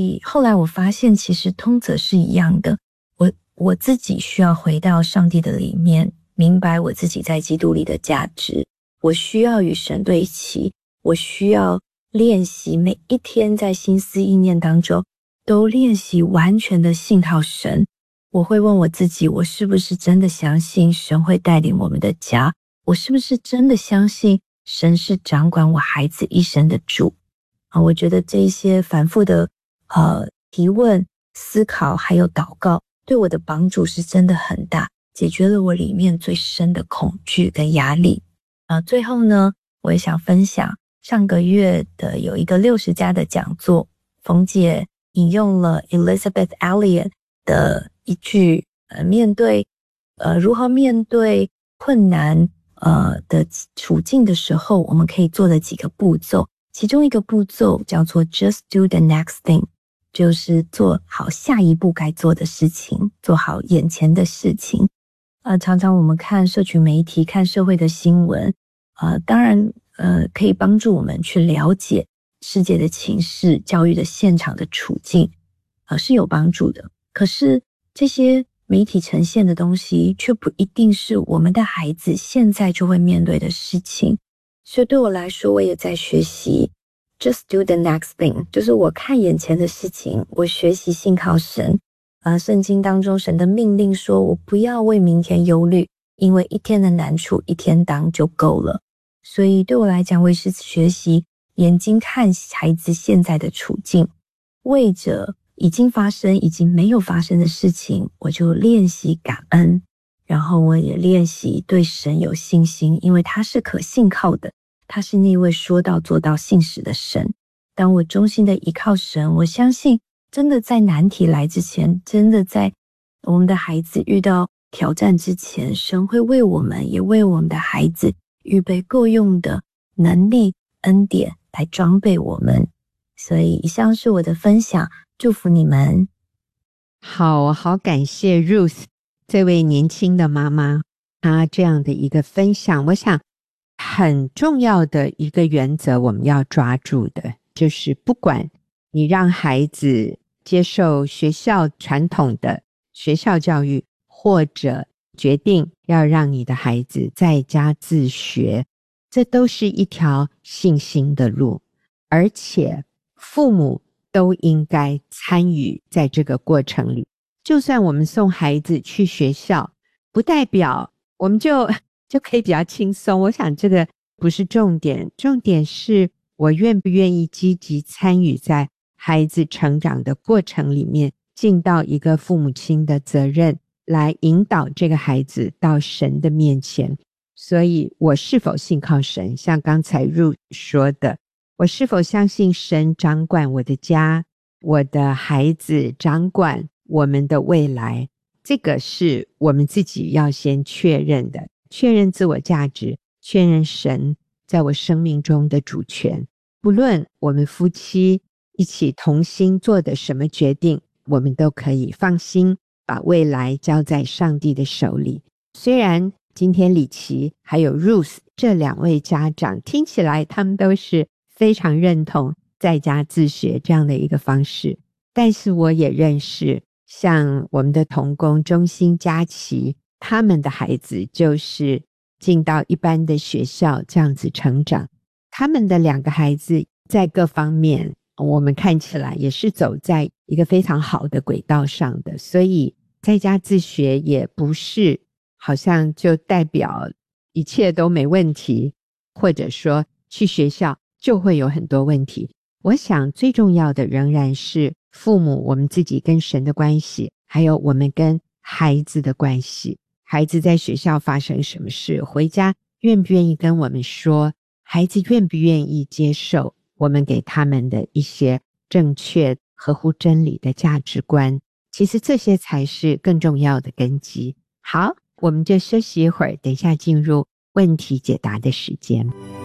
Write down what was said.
以后来我发现其实通则是一样的，我自己需要回到上帝的里面，明白我自己在基督里的价值，我需要与神对齐，我需要练习每一天在心思意念当中都练习完全的信靠神。我会问我自己，我是不是真的相信神会带领我们的家？我是不是真的相信神是掌管我孩子一生的主？我觉得这一些反复的提问、思考还有祷告对我的帮助是真的很大，解决了我里面最深的恐惧跟压力。最后呢，我也想分享上个月的有一个60加的讲座，冯姐引用了 Elizabeth Elliot 的一句如何面对困难的处境的时候，我们可以做的几个步骤。其中一个步骤叫做 Just do the next thing， 就是做好下一步该做的事情，做好眼前的事情。常常我们看社群媒体，看社会的新闻，当然可以帮助我们去了解世界的情势、教育的现场的处境，是有帮助的。可是这些媒体呈现的东西却不一定是我们的孩子现在就会面对的事情。所以对我来说，我也在学习 Just do the next thing， 就是我看眼前的事情，我学习信靠神。圣经当中神的命令说，我不要为明天忧虑，因为一天的难处一天当就够了。所以对我来讲，我也是学习眼睛看孩子现在的处境，为着已经发生已经没有发生的事情，我就练习感恩，然后我也练习对神有信心，因为他是可信靠的，他是那位说到做到信实的神。当我衷心的依靠神，我相信真的在难题来之前，真的在我们的孩子遇到挑战之前，神会为我们也为我们的孩子预备够用的能力恩典来装备我们。所以以上是我的分享，祝福你们。 好感谢 Ruth 这位年轻的妈妈，她这样的一个分享。我想很重要的一个原则我们要抓住的，就是不管你让孩子接受学校传统的学校教育，或者决定要让你的孩子在家自学，这都是一条信心的路，而且父母都应该参与在这个过程里。就算我们送孩子去学校，不代表我们就可以比较轻松，我想这个不是重点，重点是我愿不愿意积极参与在孩子成长的过程里面，尽到一个父母亲的责任，来引导这个孩子到神的面前。所以我是否信靠神，像刚才 Ruth 说的，我是否相信神掌管我的家，我的孩子掌管我们的未来，这个是我们自己要先确认的，确认自我价值，确认神在我生命中的主权。不论我们夫妻一起同心做的什么决定，我们都可以放心把未来交在上帝的手里。虽然今天李琦还有 Ruth 这2位家长听起来他们都是非常认同在家自学这样的一个方式，但是我也认识像我们的同工中心佳琪，他们的孩子就是进到一般的学校这样子成长，他们的2个孩子在各方面我们看起来也是走在一个非常好的轨道上的，所以在家自学也不是好像就代表一切都没问题，或者说去学校就会有很多问题。我想最重要的仍然是父母我们自己跟神的关系，还有我们跟孩子的关系。孩子在学校发生什么事，回家愿不愿意跟我们说，孩子愿不愿意接受我们给他们的一些正确合乎真理的价值观，其实这些才是更重要的根基。好，我们就休息一会儿，等一下进入问题解答的时间。